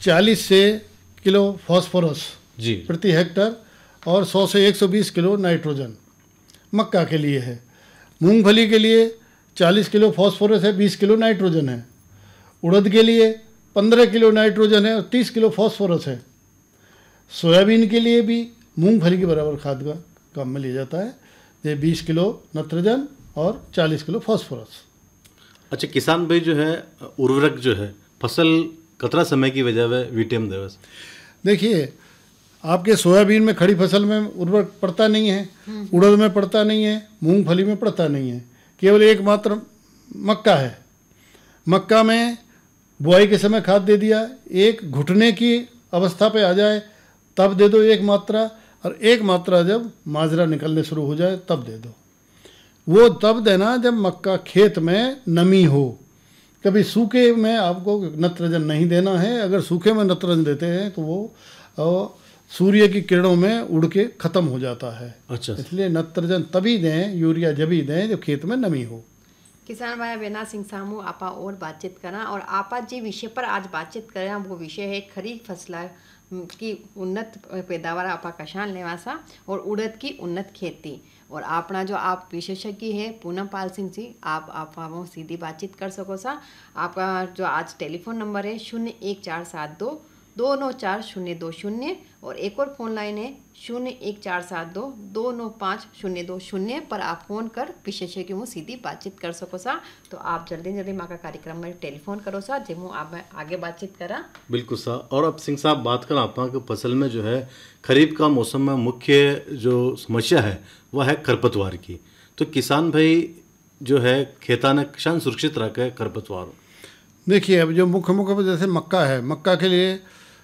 40 से kilo phosphorus जी प्रति Hector और 100 से 120 किलो नाइट्रोजन मक्का के लिए है। मूंगफली के लिए 40 किलो फास्फोरस है, 20 किलो नाइट्रोजन है। उड़द के लिए 15 किलो नाइट्रोजन है और 30 किलो फास्फोरस है। सोयाबीन के लिए भी मूंगफली के बराबर खाद का काम में लिया जाता है, ये 20 किलो नाइट्रोजन और 40 किलो फास्फोरस। अच्छा, किसान भाई जो है उर्वरक जो है फसल कतरा समय की वजह है वीटीएम दिवस? देखिए, आपके सोयाबीन में खड़ी फसल में उर्वरक पड़ता नहीं है, उड़द में पड़ता नहीं है, मूंगफली में पड़ता नहीं है, केवल एकमात्र मक्का है। मक्का में बुआई के समय खाद दे दिया, एक घुटने की अवस्था पे आ जाए तब दे दो एक मात्रा, और एक मात्रा जब माजरा निकलने शुरू हो जाए तब दे दो। वो तब देना जब मक्का खेत में नमी हो। कभी सूखे में आपको नत्रजन नहीं देना है। अगर सूखे में नत्रजन देते हैं तो वो सूर्य की किरणों में उड़ के ख़त्म हो जाता है। अच्छा, इसलिए नत्रजन तभी दें, यूरिया जब ही दें जब खेत में नमी हो। किसान भाई बेना सिंह सामू आपा और बातचीत करा, और आपा जी विषय पर आज बातचीत करें वो विषय है खरीफ फसल की उन्नत पैदावार आपा कशान लेवासा और उड़द की उन्नत खेती। और अपना जो आप विशेषज्ञ है पूनम पाल सिंह जी, आप सीधी बातचीत कर सको सा। आपका जो आज टेलीफोन नंबर है 01472 294 और एक और फ़ोन लाइन है 01472 295 पर आप फ़ोन कर विशेषज्ञ में सीधी बातचीत कर सको सा। तो आप जल्दी जल्दी माँ का कार्यक्रम में टेलीफोन करो सा, जिसमें आप आगे बातचीत करा। बिल्कुल सा। और अब सिंह साहब बात करें आपा कि फसल में जो है खरीफ का मौसम में मुख्य जो समस्या है वह है खरपतवार की। तो किसान भाई जो है खेता ने किसान सुरक्षित रखे खरपतवार? देखिए, अब जो मुख्य जैसे मक्का है, मक्का के लिए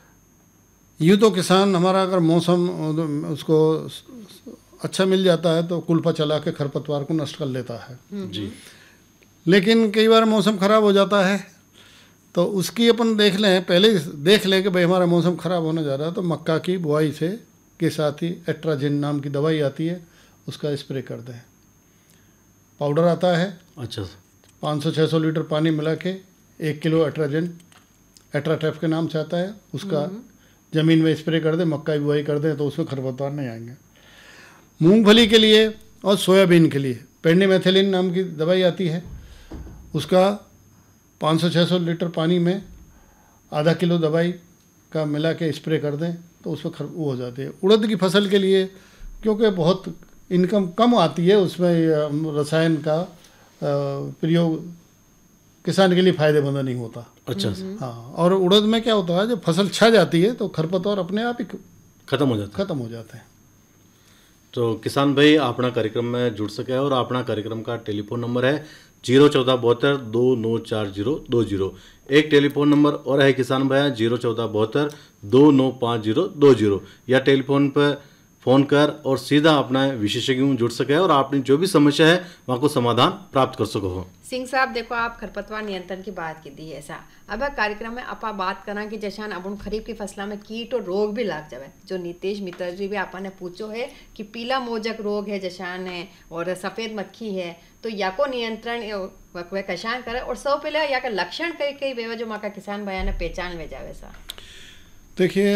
यूँ तो किसान हमारा अगर मौसम उसको अच्छा मिल जाता है तो कुल्पा चला के खरपतवार को नष्ट कर लेता है जी। लेकिन कई बार मौसम ख़राब हो जाता है तो उसकी अपन देख लें, पहले देख लें कि भाई हमारा मौसम ख़राब होने जा रहा है तो मक्का की बुआई से के साथ ही एट्राजिन नाम की दवाई आती है, उसका स्प्रे कर दें। पाउडर आता है, अच्छा, 500-600 लीटर पानी मिला के 1 किलो एट्राजिन, एट्राटेफ के नाम से आता है, उसका ज़मीन में स्प्रे कर दें, मक्का की बुआई कर दें तो उसमें खरपतवार नहीं आएंगे। मूंगफली के लिए और सोयाबीन के लिए पेंडिमेथिलिन नाम की दवाई आती है, उसका 500-600 लीटर पानी में आधा किलो दवाई का मिला के स्प्रे कर दें तो उसमें वो हो जाती है। उड़द की फसल के लिए क्योंकि बहुत इनकम कम आती है, उसमें रसायन का प्रयोग किसान के लिए फ़ायदेमंद नहीं होता। अच्छा, हाँ, और उड़द में क्या होता है जब फसल छा जाती है तो खरपतवार अपने आप ही खत्म हो जाते हैं। तो किसान भाई अपना कार्यक्रम में जुड़ सके और अपना कार्यक्रम का टेलीफोन नंबर है 01472 294 एक टेलीफोन नंबर और है किसान भाई 01472 295 या टेलीफोन पर फ़ोन कर और सीधा अपना विशेषज्ञों में जुड़ सके और आपने जो भी समस्या है वहाँ को समाधान प्राप्त कर सको हो। सिंह साहब देखो, आप खरपतवार नियंत्रण की बात की थी ऐसा। अब कार्यक्रम में आप बात करा कि जैसा अब उन खरीफ की फसलों में कीट और रोग भी लग जाए, जो नीतीश मित्र जी भी आपने पूछो है कि पीला मोजक रोग है जैसान है और सफ़ेद मक्खी है, तो या को नियंत्रण वह कशान करे और सब पहले या का लक्षण कई वे जो माँ का किसान भाई ने पहचान ले जावे सा। देखिए,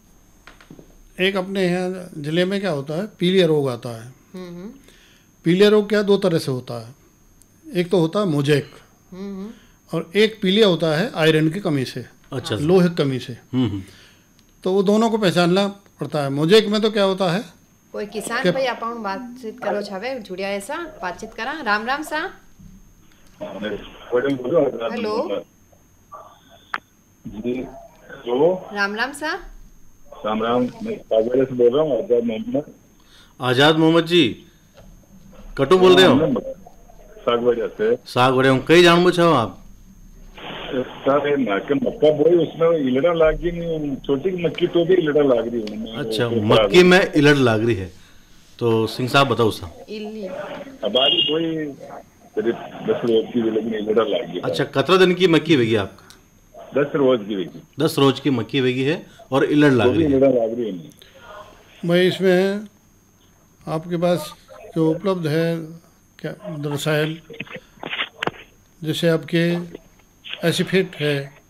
एक अपने यहाँ ज़िले में क्या होता है, पीलिया रोग आता है। पीलिया रोग क्या 2 तरह से होता है, एक तो होता है मोजेक और एक पीलिया होता है आयरन की कमी से, अच्छा, लोहे की कमी से। तो वो दोनों को पहचानना पड़ता है। मोजेक में तो क्या होता है, कोई किसान भाई अपन बातचीत करो छावे जुड़िया ऐसा बातचीत करा। राम राम सा। हेलो जी, राम राम सा। राम राम, मैं सागवाड़े से बोल रहा हूँ। आजाद मोहम्मद। आजाद मोहम्मद जी कटु बोल रहे हो? सागवाड़े से। सागवाड़े हूँ, कई जानबो चाहो आप? सर मक्का बोई उसमें इलड़ा लाग गई नहीं, छोटी मक्की तो भी इलड़ा लाग रही है। अच्छा, मक्की में इलड़ लाग रही है, तो सिंह साहब बताओ साहब। हमारी बोई करीब 10 रोज की, लेकिन इलड़ा लाग गई। अच्छा, कितना दिन की मक्की वेगी आपका? 10 रोज की वेगी। 10 रोज की मक्की वेगी है और इलड़ लाग रही है। भाई इसमें आपके पास जो उपलब्ध है क्या रसायन, जैसे आपके एसिफेट है,